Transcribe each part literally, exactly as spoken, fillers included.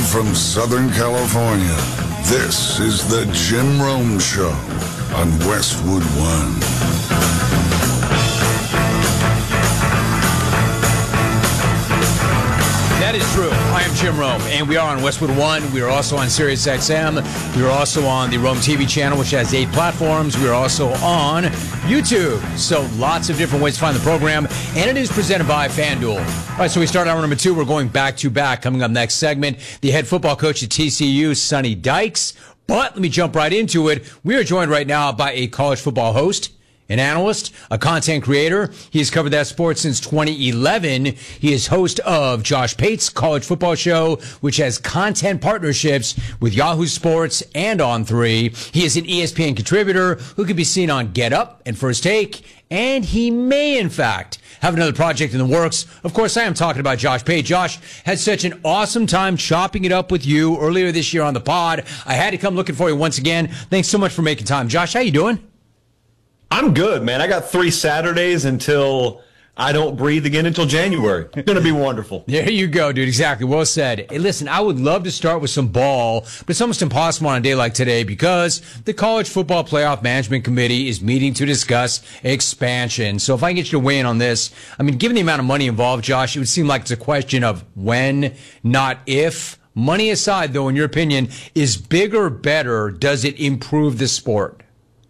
from Southern California, this is the Jim Rome Show on Westwood One. That is true. I am Jim Rome, and we are on Westwood One. We are also on Sirius X M. We are also on the Rome T V channel, which has eight platforms. We are also on YouTube. So lots of different ways to find the program, and it is presented by FanDuel. All right, so we start hour number two. We're going back to back. Coming up next segment, the head football coach at T C U, Sonny Dykes. But let me jump right into it. We are joined right now by a college football host, an analyst, a content creator. He has covered that sport since twenty eleven. He is host of Josh Pate's College Football Show, which has content partnerships with Yahoo Sports and On three. He is an E S P N contributor who can be seen on Get Up and First Take. And he may, in fact, have another project in the works. Of course, I am talking about Josh Pate. Josh had such an awesome time chopping it up with you earlier this year on the pod. I had to come looking for you once again. Thanks so much for making time. Josh, how you doing? I'm good, man. I got three Saturdays until I don't breathe again until January. It's going to be wonderful. There you go, dude. Exactly. Well said. Hey, listen, I would love to start with some ball, but it's almost impossible on a day like today because the College Football Playoff Management Committee is meeting to discuss expansion. So if I can get you to weigh in on this, I mean, given the amount of money involved, Josh, it would seem like it's a question of when, not if. Money aside, though, in your opinion, is bigger better? Does it improve the sport?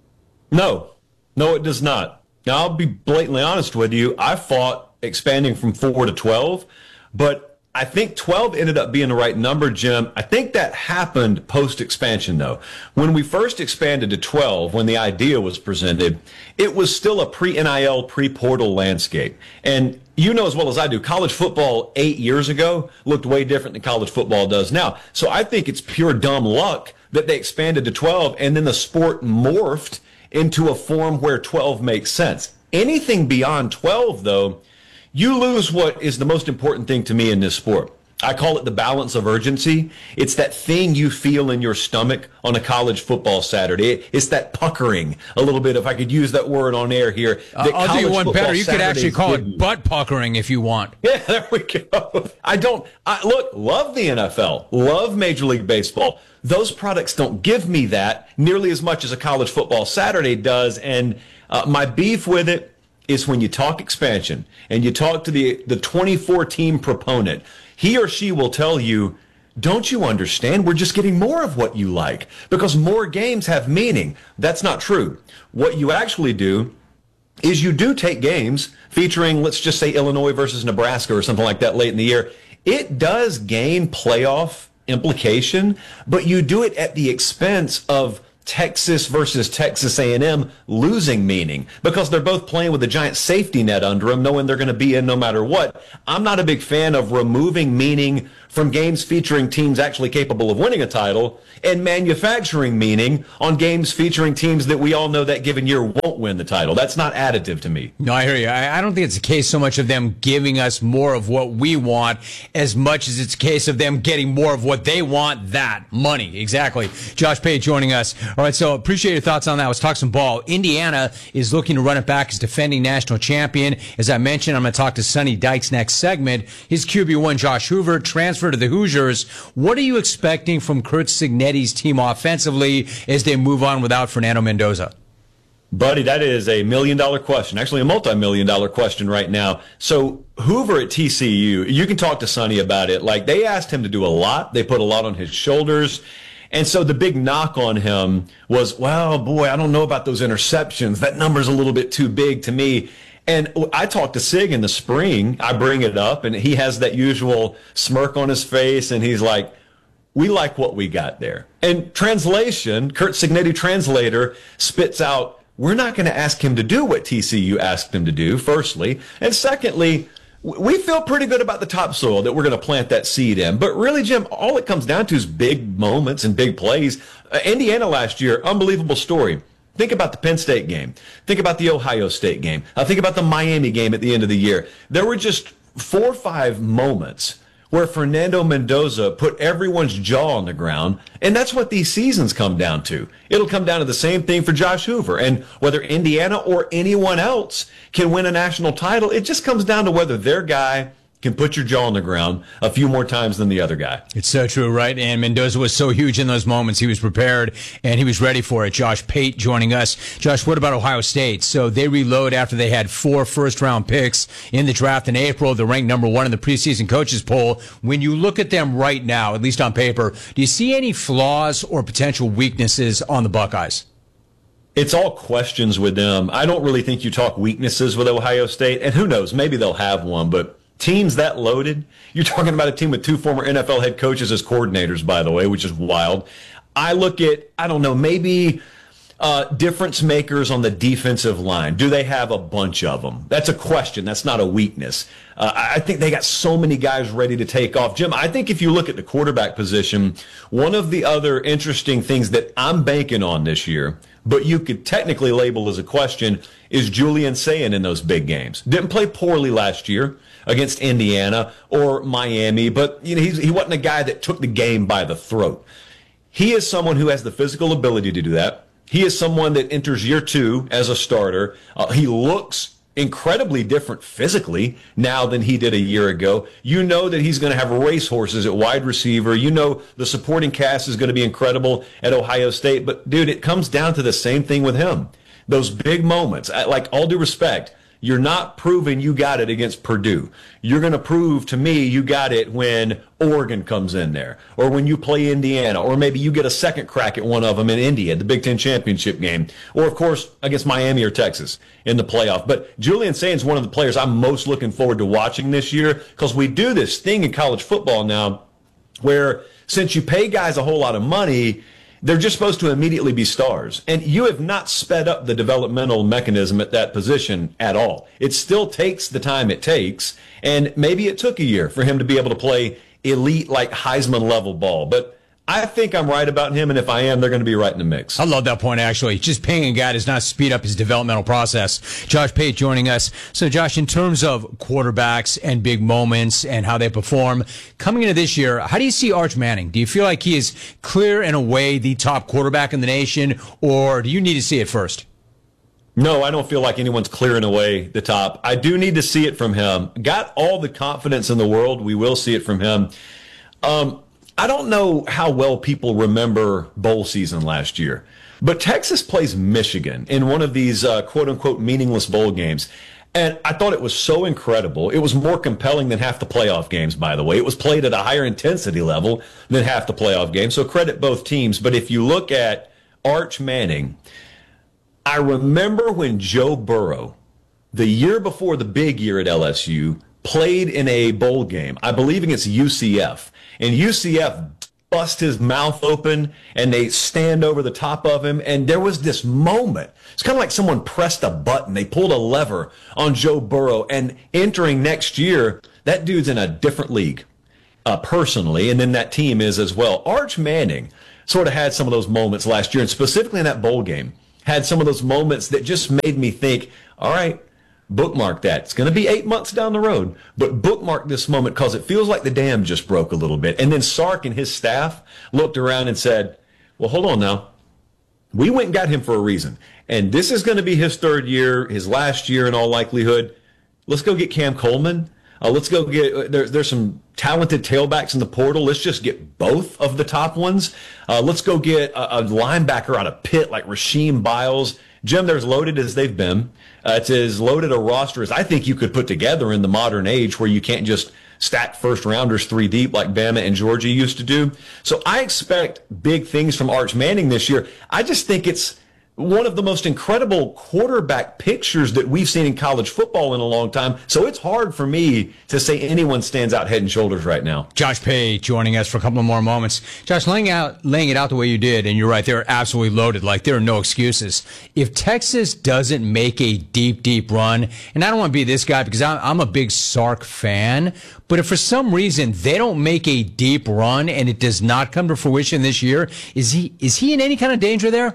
No. No, it does not. Now, I'll be blatantly honest with you. I fought expanding from four to twelve, but I think twelve ended up being the right number, Jim. I think that happened post-expansion, though. When we first expanded to twelve, when the idea was presented, it was still a pre-N I L, pre-portal landscape. And you know as well as I do, college football eight years ago looked way different than college football does now. So I think it's pure dumb luck that they expanded to twelve, and then the sport morphed into a form where twelve makes sense. Anything beyond twelve, though, you lose what is the most important thing to me in this sport. I call it the balance of urgency. It's that thing you feel in your stomach on a college football Saturday. It's that puckering a little bit, if I could use that word on air here. Uh, I'll do you one better. You could actually call it butt puckering if you want. Yeah, there we go. I don't, I, look, love the N F L, love Major League Baseball. Those products don't give me that nearly as much as a college football Saturday does. And uh, my beef with it is when you talk expansion and you talk to the, the twenty-four team proponent, he or she will tell you, don't you understand? We're just getting more of what you like because more games have meaning. That's not true. What you actually do is you do take games featuring, let's just say, Illinois versus Nebraska or something like that late in the year. It does gain playoff implication, but you do it at the expense of Texas versus Texas A and M losing meaning because they're both playing with a giant safety net under them, knowing they're going to be in no matter what. I'm not a big fan of removing meaning from games featuring teams actually capable of winning a title and manufacturing meaning on games featuring teams that we all know that given year won't win the title. That's not additive to me. No, I hear you. I, I don't think it's a case so much of them giving us more of what we want as much as it's a case of them getting more of what they want, that money. Exactly. Josh Pate joining us. All right, so appreciate your thoughts on that. Let's talk some ball. Indiana is looking to run it back as defending national champion. As I mentioned, I'm going to talk to Sonny Dykes next segment. His Q B one, Josh Hoover, transferred to the Hoosiers. What are you expecting from Curt Cignetti's team offensively as they move on without Fernando Mendoza? Buddy, that is a million-dollar question, actually a multi-million dollar question right now. So Hoover at T C U, you can talk to Sonny about it. Like, they asked him to do a lot. They put a lot on his shoulders. And so the big knock on him was, well, boy, I don't know about those interceptions. That number's a little bit too big to me. And I talked to Sig in the spring. I bring it up, and he has that usual smirk on his face, and he's like, we like what we got there. And translation, Curt Cignetti translator spits out, we're not going to ask him to do what T C U asked him to do, firstly. And secondly, we feel pretty good about the topsoil that we're going to plant that seed in. But really, Jim, all it comes down to is big moments and big plays. Uh, Indiana last year, unbelievable story. Think about the Penn State game. Think about the Ohio State game. Uh, think about the Miami game at the end of the year. There were just four or five moments where Fernando Mendoza put everyone's jaw on the ground, and that's what these seasons come down to. It'll come down to the same thing for Josh Hoover, and whether Indiana or anyone else can win a national title, it just comes down to whether their guy can put your jaw on the ground a few more times than the other guy. It's so true, right? And Mendoza was so huge in those moments. He was prepared and he was ready for it. Josh Pate joining us. Josh, what about Ohio State? So they reload after they had four first-round picks in the draft in April. They're ranked number one in the preseason coaches poll. When you look at them right now, at least on paper, do you see any flaws or potential weaknesses on the Buckeyes? It's all questions with them. I don't really think you talk weaknesses with Ohio State. And who knows, maybe they'll have one, but teams that loaded, you're talking about a team with two former N F L head coaches as coordinators, by the way, which is wild. I look at, I don't know, maybe uh, difference makers on the defensive line. Do they have a bunch of them? That's a question. That's not a weakness. Uh, I think they got so many guys ready to take off. Jim, I think if you look at the quarterback position, one of the other interesting things that I'm banking on this year, but you could technically label as a question, is Julian Sayin in those big games. Didn't play poorly last year against Indiana or Miami, but you know he's, he wasn't a guy that took the game by the throat. He is someone who has the physical ability to do that. He is someone that enters year two as a starter. Uh, he looks incredibly different physically now than he did a year ago. You know that he's going to have racehorses at wide receiver. You know the supporting cast is going to be incredible at Ohio State. But, dude, it comes down to the same thing with him. Those big moments, like all due respect, you're not proving you got it against Purdue. You're going to prove to me you got it when Oregon comes in there, or when you play Indiana, or maybe you get a second crack at one of them in Indy at the Big Ten championship game, or, of course, against Miami or Texas in the playoff. But Julian Sayin is one of the players I'm most looking forward to watching this year, because we do this thing in college football now where since you pay guys a whole lot of money, they're just supposed to immediately be stars. And you have not sped up the developmental mechanism at that position at all. It still takes the time it takes, and maybe it took a year for him to be able to play elite, like Heisman level ball. But I think I'm right about him, and if I am, they're going to be right in the mix. I love that point, actually. Just paying a guy does not speed up his developmental process. Josh Pate joining us. So, Josh, in terms of quarterbacks and big moments and how they perform, coming into this year, how do you see Arch Manning? Do you feel like he is clear and away the top quarterback in the nation, or do you need to see it first? No, I don't feel like anyone's clearing away the top. I do need to see it from him. Got all the confidence in the world. We will see it from him. Um, I don't know how well people remember bowl season last year, but Texas plays Michigan in one of these uh, quote-unquote meaningless bowl games. And I thought it was so incredible. It was more compelling than half the playoff games, by the way. It was played at a higher intensity level than half the playoff games, so credit both teams. But if you look at Arch Manning, I remember when Joe Burrow, the year before the big year at L S U, played in a bowl game, I believe against U C F. And U C F bust his mouth open, and they stand over the top of him. And there was this moment. It's kind of like someone pressed a button. They pulled a lever on Joe Burrow. And entering next year, that dude's in a different league uh, personally, and then that team is as well. Arch Manning sort of had some of those moments last year, and specifically in that bowl game, had some of those moments that just made me think, all right, bookmark that. It's going to be eight months down the road, but bookmark this moment because it feels like the dam just broke a little bit. And then Sark and his staff looked around and said, well, hold on now. We went and got him for a reason. And this is going to be his third year, his last year in all likelihood. Let's go get Cam Coleman. Uh, let's go get, there, there's some talented tailbacks in the portal. Let's just get both of the top ones. Uh, let's go get a, a linebacker out of Pitt like Rasheem Biles. Jim, they're as loaded as they've been. Uh, it's as loaded a roster as I think you could put together in the modern age where you can't just stack first rounders three deep like Bama and Georgia used to do. So I expect big things from Arch Manning this year. I just think it's one of the most incredible quarterback pictures that we've seen in college football in a long time. So it's hard for me to say anyone stands out head and shoulders right now. Josh Pate joining us for a couple of more moments. Josh, laying out, laying it out the way you did, and you're right, they're absolutely loaded. Like, there are no excuses. If Texas doesn't make a deep, deep run, and I don't want to be this guy because I'm, I'm a big Sark fan, but if for some reason they don't make a deep run and it does not come to fruition this year, is he is he in any kind of danger there?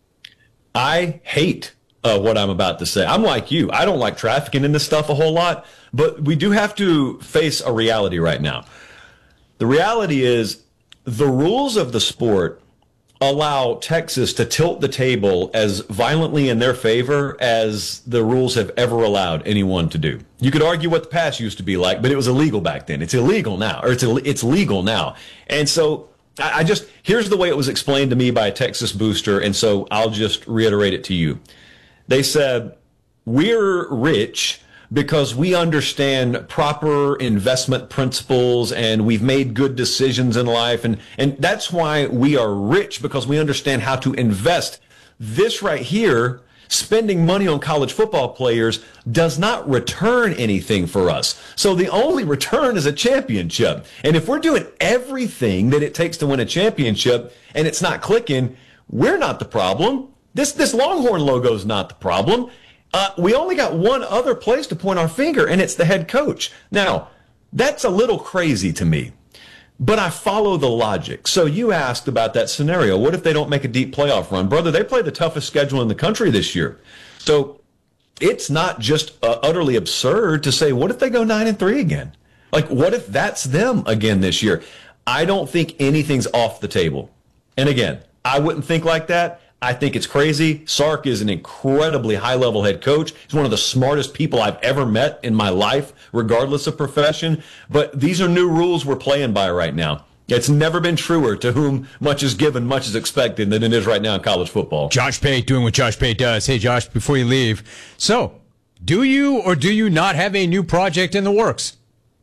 I hate uh, what I'm about to say. I'm like you. I don't like trafficking in this stuff a whole lot, but we do have to face a reality right now. The reality is the rules of the sport allow Texas to tilt the table as violently in their favor as the rules have ever allowed anyone to do. You could argue what the past used to be like, but it was illegal back then. It's illegal now, or it's it's legal now. And so I just, here's the way it was explained to me by a Texas booster, and so I'll just reiterate it to you. They said, we're rich because we understand proper investment principles and we've made good decisions in life. And, and that's why we are rich, because we understand how to invest. This right here, spending money on college football players, does not return anything for us. So the only return is a championship. And if we're doing everything that it takes to win a championship and it's not clicking, we're not the problem. This, this Longhorn logo is not the problem. Uh, we only got one other place to point our finger, and it's the head coach. Now, that's a little crazy to me, but I follow the logic. So you asked about that scenario. What if they don't make a deep playoff run? Brother, they play the toughest schedule in the country this year. So it's not just uh, utterly absurd to say, what if they go nine and three again? Like, what if that's them again this year? I don't think anything's off the table. And again, I wouldn't think like that. I think it's crazy. Sark is an incredibly high-level head coach. He's one of the smartest people I've ever met in my life, regardless of profession. But these are new rules we're playing by right now. It's never been truer, to whom much is given, much is expected, than it is right now in college football. Josh Pate doing what Josh Pate does. Hey, Josh, before you leave, so do you or do you not have a new project in the works?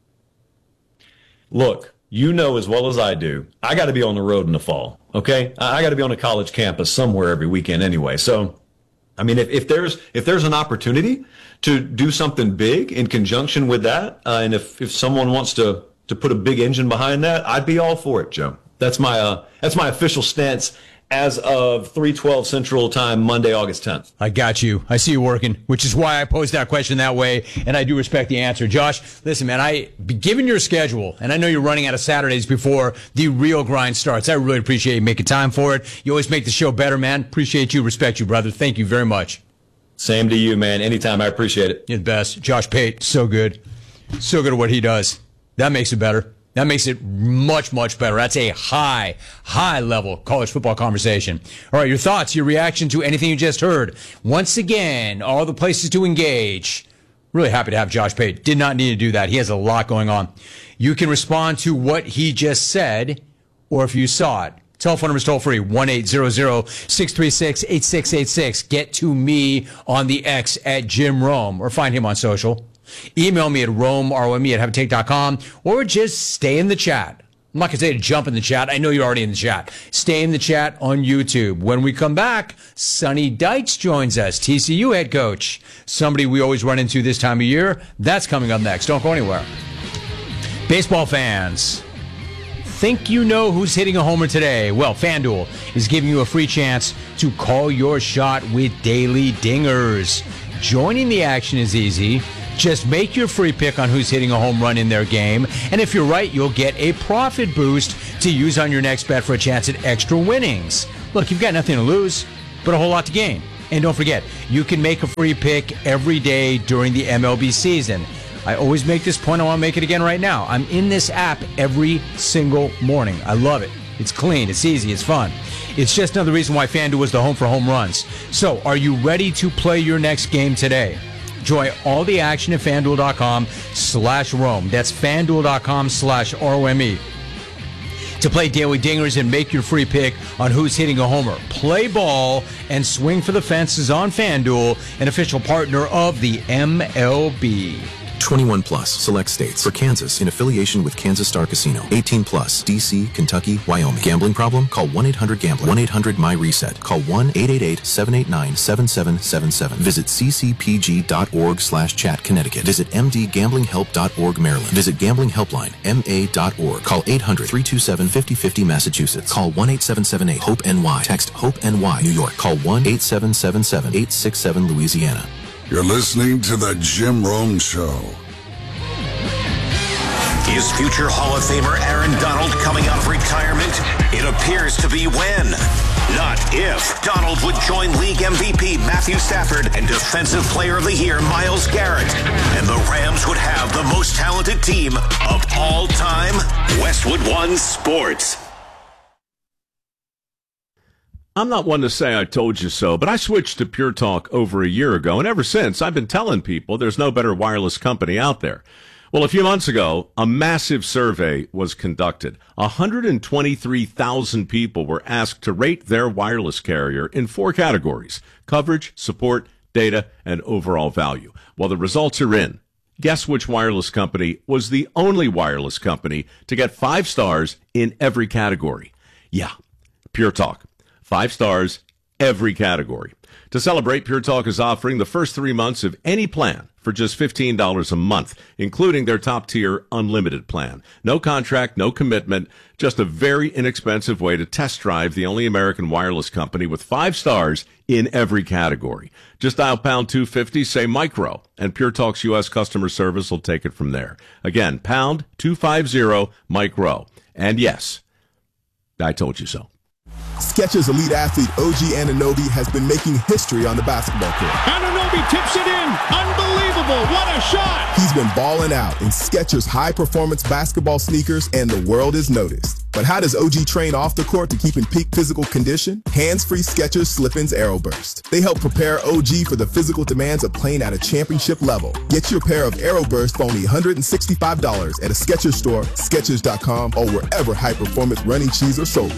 Look, you know as well as I do, I got to be on the road in the fall. Okay, I got to be on a college campus somewhere every weekend anyway. So, I mean, if, if there's if there's an opportunity to do something big in conjunction with that, uh, and if, if someone wants to to put a big engine behind that, I'd be all for it, Joe. That's my uh, that's my official stance as of three twelve Central Time, Monday, August tenth. I got you. I see you working, which is why I posed that question that way, and I do respect the answer. Josh, listen, man, I, given your schedule, and I know you're running out of Saturdays before the real grind starts, I really appreciate you making time for it. You always make the show better, man. Appreciate you. Respect you, brother. Thank you very much. Same to you, man. Anytime. I appreciate it. You're the best. Josh Pate, so good. So good at what he does. That makes it better. That makes it much, much better. That's a high, high level college football conversation. All right, your thoughts, your reaction to anything you just heard. Once again, all the places to engage. Really happy to have Josh Pate. Did not need to do that. He has a lot going on. You can respond to what he just said, or if you saw it. Telephone number is toll free, one eight hundred, six three six, eight six eight six. Get to me on the X at Jim Rome, or find him on social. Email me at Rome, R O M E, at have a take dot com, or just stay in the chat. I'm not going to say to jump in the chat. I know you're already in the chat. Stay in the chat on YouTube. When we come back, Sonny Dykes joins us, T C U head coach. Somebody we always run into this time of year. That's coming up next. Don't go anywhere. Baseball fans, think you know who's hitting a homer today? Well, FanDuel is giving you a free chance to call your shot with daily dingers. Joining the action is easy. Just make your free pick on who's hitting a home run in their game, and if you're right, you'll get a profit boost to use on your next bet for a chance at extra winnings. Look, you've got nothing to lose, but a whole lot to gain. And don't forget, you can make a free pick every day during the M L B season. I always make this point. I want to make it again right now. I'm in this app every single morning. I love it. It's clean, it's easy, it's fun. It's just another reason why FanDuel is the home for home runs. So, are you ready to play your next game today? Enjoy all the action at FanDuel.com slash Rome. That's FanDuel.com slash R O M E. To play Daily Dingers and make your free pick on who's hitting a homer. Play ball and swing for the fences on FanDuel, an official partner of the M L B. twenty-one plus, select states. For Kansas, in affiliation with Kansas Star Casino. eighteen plus, D C, Kentucky, Wyoming. Gambling problem? Call one eight hundred gambler. one eight hundred my reset. Call one eight eight eight, seven eight nine, seven seven seven seven. Visit ccpg.org slash chat Connecticut. Visit mdgamblinghelp dot org Maryland. Visit Gambling Helpline, M A dot org. Call eight hundred, three two seven, five oh five oh Massachusetts. Call one eight seven seven eight, HOPE N Y. Text HOPE N Y, New York. Call one eight seven seven seven, eight six seven Louisiana. You're listening to The Jim Rome Show. Is future Hall of Famer Aaron Donald coming out of retirement? It appears to be when, not if, Donald would join league M V P Matthew Stafford and Defensive Player of the Year Myles Garrett. And the Rams would have the most talented team of all time. Westwood One Sports. I'm not one to say I told you so, but I switched to Pure Talk over a year ago, and ever since, I've been telling people there's no better wireless company out there. Well, a few months ago, a massive survey was conducted. one hundred twenty-three thousand people were asked to rate their wireless carrier in four categories: coverage, support, data, and overall value. Well, the results are in. Guess which wireless company was the only wireless company to get five stars in every category? Yeah, Pure Talk. Five stars, every category. To celebrate, Pure Talk is offering the first three months of any plan for just fifteen dollars a month, including their top-tier unlimited plan. No contract, no commitment, just a very inexpensive way to test drive the only American wireless company with five stars in every category. Just dial pound two fifty, say micro, and Pure Talk's U S customer service will take it from there. Again, pound two fifty, micro. And yes, I told you so. Skechers elite athlete O G Anunoby has been making history on the basketball court. Anunoby tips it in. Unbelievable. What a shot. He's been balling out in Skechers high-performance basketball sneakers, and the world has noticed. But how does O G train off the court to keep in peak physical condition? Hands-free Skechers Slip-ins Aeroburst. They help prepare O G for the physical demands of playing at a championship level. Get your pair of Aeroburst for only one hundred sixty-five dollars at a Skechers store, Skechers dot com, or wherever high-performance running shoes are sold.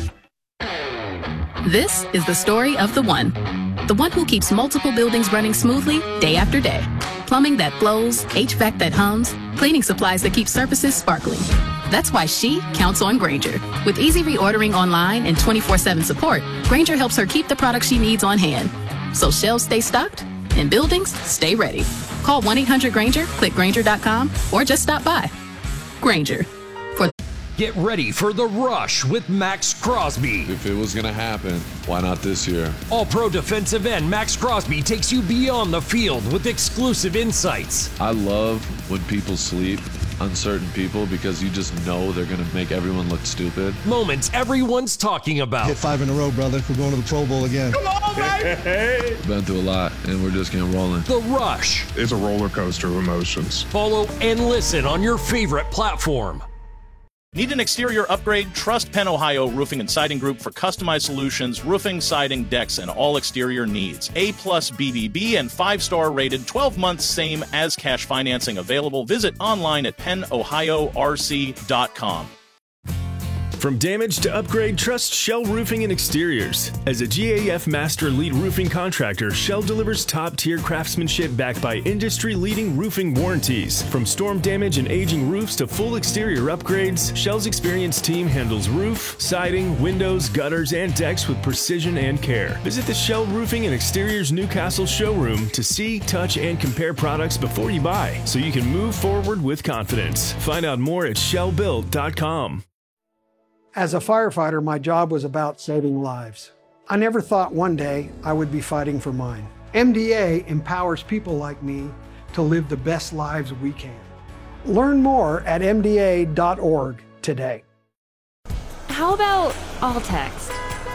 This is the story of the one. The one who keeps multiple buildings running smoothly day after day. Plumbing that flows, H V A C that hums, cleaning supplies that keep surfaces sparkling. That's why she counts on Grainger. With easy reordering online and twenty-four seven support, Grainger helps her keep the products she needs on hand. So shelves stay stocked and buildings stay ready. Call one eight hundred Grainger, click Grainger dot com, or just stop by. Grainger. For Get ready for The Rush with Max Crosby. If it was going to happen, why not this year? All-pro defensive end Max Crosby takes you beyond the field with exclusive insights. I love when people sleep, uncertain people, because you just know they're going to make everyone look stupid. Moments everyone's talking about. Hit five in a row, brother. We're going to the Pro Bowl again. Come on, baby! Been through a lot, and we're just getting rolling. The Rush. It's a roller coaster of emotions. Follow and listen on your favorite platform. Need an exterior upgrade? Trust Penn Ohio Roofing and Siding Group for customized solutions, roofing, siding, decks, and all exterior needs. A plus B B B and five-star rated, twelve months same as cash financing available. Visit online at penn ohio r c dot com. From damage to upgrade, trust Shell Roofing and Exteriors. As a G A F Master Lead Roofing Contractor, Shell delivers top-tier craftsmanship backed by industry-leading roofing warranties. From storm damage and aging roofs to full exterior upgrades, Shell's experienced team handles roof, siding, windows, gutters, and decks with precision and care. Visit the Shell Roofing and Exteriors Newcastle showroom to see, touch, and compare products before you buy, so you can move forward with confidence. Find out more at shell built dot com. As a firefighter, my job was about saving lives. I never thought one day I would be fighting for mine. M D A empowers people like me to live the best lives we can. Learn more at M D A dot org today. How about all text?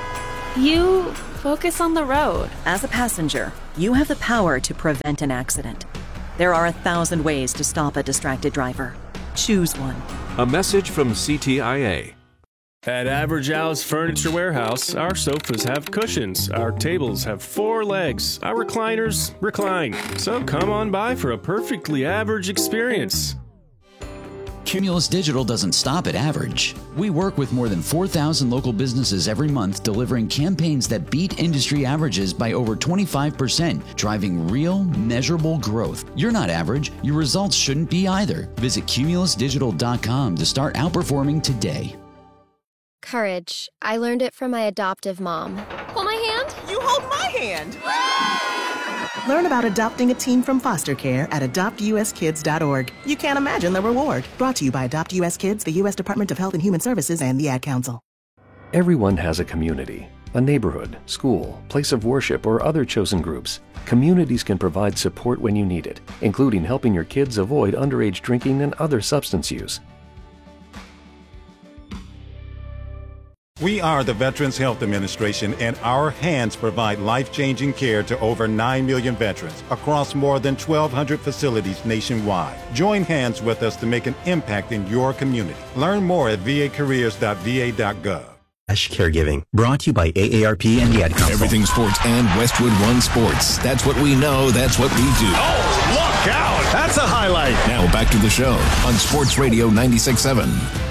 You focus on the road. As a passenger, you have the power to prevent an accident. There are a thousand ways to stop a distracted driver. Choose one. A message from C T I A. At Average Al's Furniture Warehouse, our sofas have cushions, our tables have four legs, our recliners recline. So come on by for a perfectly average experience. Cumulus Digital doesn't stop at average. We work with more than four thousand local businesses every month, delivering campaigns that beat industry averages by over twenty-five percent, driving real, measurable growth. You're not average. Your results shouldn't be either. Visit cumulus digital dot com to start outperforming today. Courage. I learned it from my adoptive mom. Hold my hand. You hold my hand. Learn about adopting a teen from foster care at adopt u s kids dot org. You can't imagine the reward. Brought to you by Adopt U S Kids, the U S Department of Health and Human Services, and the Ad Council. Everyone has a community, a neighborhood, school, place of worship, or other chosen groups. Communities can provide support when you need it, including helping your kids avoid underage drinking and other substance use. We are the Veterans Health Administration, and our hands provide life-changing care to over nine million veterans across more than twelve hundred facilities nationwide. Join hands with us to make an impact in your community. Learn more at v a careers dot v a dot gov. caregiving. Brought to you by A A R P and the Ad Council. Everything sports and Westwood One Sports. That's what we know. That's what we do. Oh, look out. That's a highlight. Now back to the show on Sports Radio ninety-six point seven.